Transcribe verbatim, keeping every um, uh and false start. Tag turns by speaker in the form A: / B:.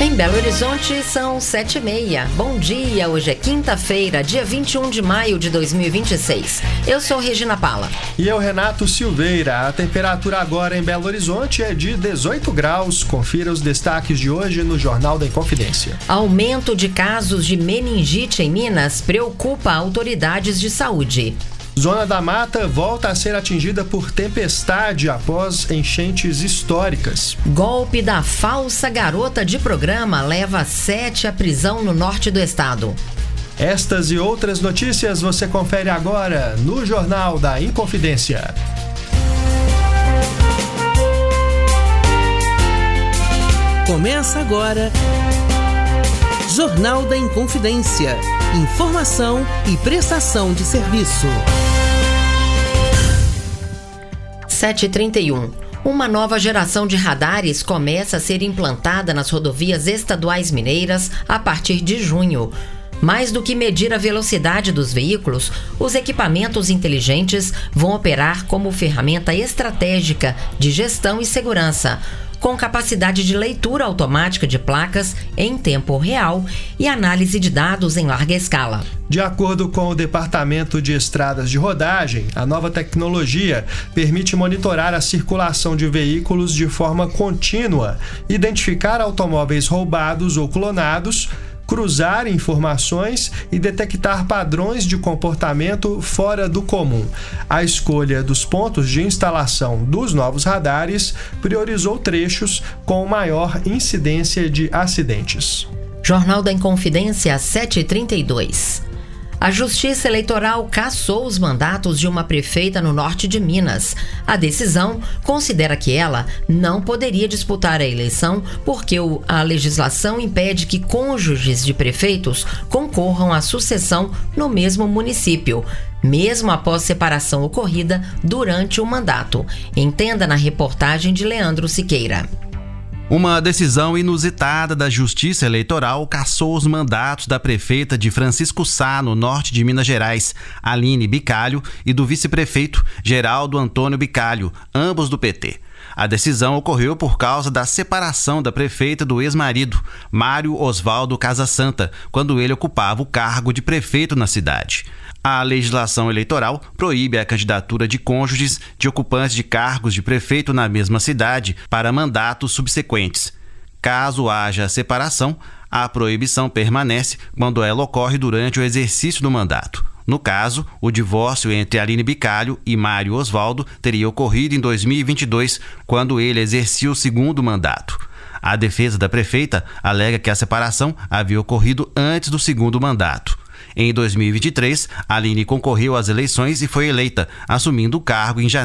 A: Em Belo Horizonte são sete e meia. Bom dia, hoje é quinta-feira, dia vinte e um de maio de dois mil e vinte e seis. Eu sou Regina Pala.
B: E eu, Renato Silveira. A temperatura agora em Belo Horizonte é de dezoito graus. Confira os destaques de hoje no Jornal da Inconfidência.
A: Aumento de casos de meningite em Minas preocupa autoridades de saúde.
B: Zona da Mata volta a ser atingida por tempestade após enchentes históricas.
A: Golpe da falsa garota de programa leva sete à prisão no norte do estado.
B: Estas e outras notícias você confere agora no Jornal da Inconfidência.
C: Começa agora Jornal da Inconfidência. Informação e prestação de serviço.
A: sete e trinta e um. Uma nova geração de radares começa a ser implantada nas rodovias estaduais mineiras a partir de junho. Mais do que medir a velocidade dos veículos, os equipamentos inteligentes vão operar como ferramenta estratégica de gestão e segurança, com capacidade de leitura automática de placas em tempo real e análise de dados em larga escala.
B: De acordo com o Departamento de Estradas de Rodagem, a nova tecnologia permite monitorar a circulação de veículos de forma contínua, identificar automóveis roubados ou clonados, cruzar informações e detectar padrões de comportamento fora do comum. A escolha dos pontos de instalação dos novos radares priorizou trechos com maior incidência de acidentes.
A: Jornal da Inconfidência, sete e trinta e dois. A Justiça Eleitoral cassou os mandatos de uma prefeita no norte de Minas. A decisão considera que ela não poderia disputar a eleição porque a legislação impede que cônjuges de prefeitos concorram à sucessão no mesmo município, mesmo após separação ocorrida durante o mandato. Entenda na reportagem de Leandro Siqueira.
D: Uma decisão inusitada da Justiça Eleitoral cassou os mandatos da prefeita de Francisco Sá, no norte de Minas Gerais, Aline Bicalho, e do vice-prefeito Geraldo Antônio Bicalho, ambos do P T. A decisão ocorreu por causa da separação da prefeita do ex-marido, Mário Osvaldo Casasanta, quando ele ocupava o cargo de prefeito na cidade. A legislação eleitoral proíbe a candidatura de cônjuges de ocupantes de cargos de prefeito na mesma cidade para mandatos subsequentes. Caso haja separação, a proibição permanece quando ela ocorre durante o exercício do mandato. No caso, o divórcio entre Aline Bicalho e Mário Osvaldo teria ocorrido em dois mil e vinte e dois, quando ele exercia o segundo mandato. A defesa da prefeita alega que a separação havia ocorrido antes do segundo mandato. Em dois mil e vinte e três, Aline concorreu às eleições e foi eleita, assumindo o cargo em janeiro.